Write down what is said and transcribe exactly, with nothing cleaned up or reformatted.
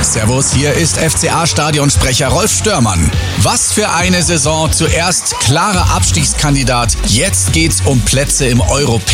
Servus, hier ist F C A-Stadionsprecher Rolf Störmann. Was für eine Saison. Zuerst klarer Abstiegskandidat. Jetzt geht's um Plätze im Europäischen